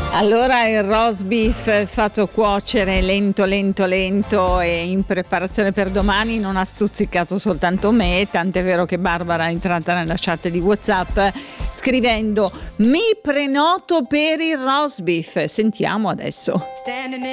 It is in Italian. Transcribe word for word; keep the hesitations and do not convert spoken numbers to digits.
Allora il roast beef fatto cuocere lento lento lento e in preparazione per domani non ha stuzzicato soltanto me, tant'è vero che Barbara è entrata nella chat di WhatsApp scrivendo: mi prenoto per il roast beef. Sentiamo adesso.